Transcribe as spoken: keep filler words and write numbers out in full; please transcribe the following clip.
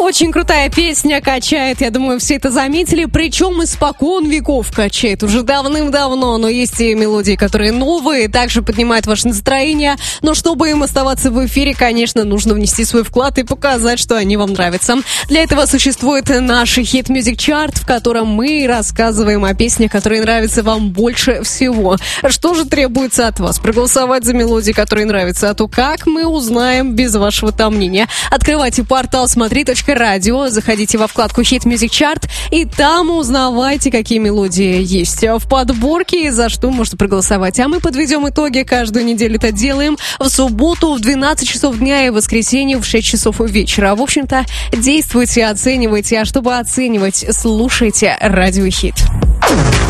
Очень крутая песня, качает, я думаю, все это заметили, причем испокон веков качает, уже давным-давно, но есть и мелодии, которые новые, также поднимают ваше настроение, но чтобы им оставаться в эфире, конечно, нужно внести свой вклад и показать, что они вам нравятся. Для этого существует наш Hit Music Chart, в котором мы рассказываем о песнях, которые нравятся вам больше всего. Что же требуется от вас? Проголосовать за мелодии, которые нравятся, а то как мы узнаем без вашего там мнения? Открывайте портал смотри точка радио, заходите во вкладку Hit Music Chart и там узнавайте, какие мелодии есть в подборке и за что можно проголосовать. А мы подведем итоги, каждую неделю это делаем в субботу в двенадцать часов дня и в воскресенье в шесть часов вечера. В общем-то, действуйте, оценивайте, а чтобы оценивать, слушайте Радио Хит.